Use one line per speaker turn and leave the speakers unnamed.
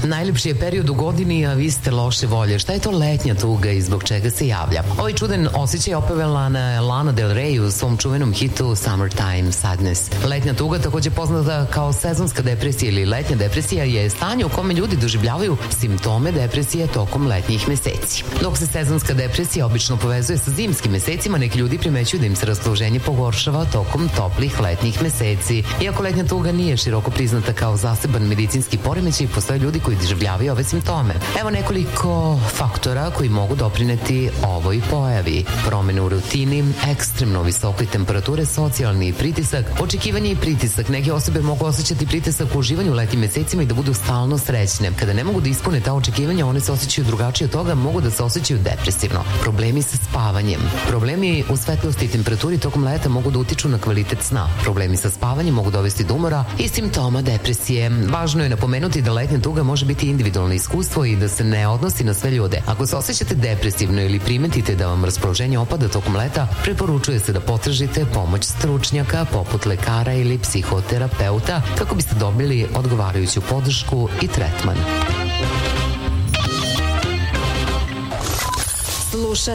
Najlepši je period u godini, a vi ste loše volje. Šta je to letnja tuga i zbog čega se javlja? Ovaj čudan osjećaj opevela na Lana Del Rey u svom čuvenom hitu Summertime Sadness. Letnja tuga, takođe poznata kao sezonska depresija ili letnja depresija, je stanje u kome ljudi doživljavaju simptome depresije tokom letnjih meseci. Dok se sezonska depresija obično povezuje sa zimskim mesecima, neki ljudi primećuju da im se raspoloženje pogoršava tokom toplih letnjih meseci. Iako letnja tuga nije široko priznata kao zaseban medicinski poremećaj, postoje ljudi koji doživljavaju ove simptome. Evo nekoliko faktora koji mogu doprineti ovoj pojavi. Promene u rutini, ekstremno visoke temperature, socijalni pritisak, očekivanje i pritisak. Neke osobe mogu osjećati pritisak u uživanju u letnjim mesecima i da budu stalno srećne. Kada ne mogu da ispune ta očekivanja, one se osjećaju drugačije od toga, mogu da se osjećaju depresivno. Problemi sa spavanjem. Problemi u svetlosti i temperaturi tokom leta mogu da utiču na kvalitet sna. Problemi sa spavanjem mogu dovesti do umora i simptoma depresije. Važno je napomenuti da letnja tuga može biti individualno iskustvo i da se ne odnosi na sve ljude. Ako se osjećate depresivno ili primetite da vam raspoloženje opada tokom leta, preporučuje se da potražite pomoć stručnjaka poput lekara ili psihoterapeuta kako biste dobili odgovarajuću podršku i tretman.
Slušate